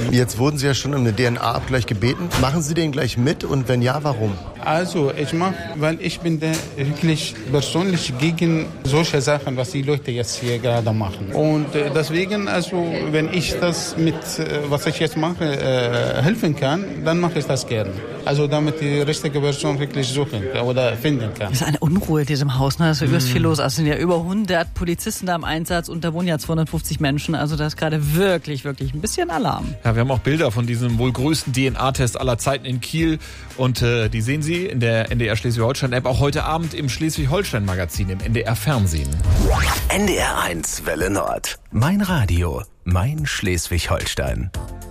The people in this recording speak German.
Jetzt wurden Sie ja schon um einen DNA-Abgleich gebeten. Machen Sie den gleich mit und wenn ja, warum? Also ich mache, weil ich bin da wirklich persönlich gegen solche Sachen, was die Leute jetzt hier gerade machen. Und deswegen, also wenn ich das mit, was ich jetzt mache, helfen kann, dann mache ich das gerne. Also damit die richtige Person wirklich suchen oder finden kann. Es ist eine Unruhe in diesem Haus, ne? Da ist übelst viel los. Es sind ja über 100 Polizisten da im Einsatz und da wohnen ja 250 Menschen. Also da ist gerade wirklich ein bisschen Alarm. Ja, wir haben auch Bilder von diesem wohl größten DNA-Test aller Zeiten in Kiel. Und die sehen Sie in der NDR Schleswig-Holstein-App auch heute Abend im Schleswig-Holstein-Magazin, im NDR-Fernsehen. NDR 1 Welle Nord. Mein Radio, mein Schleswig-Holstein.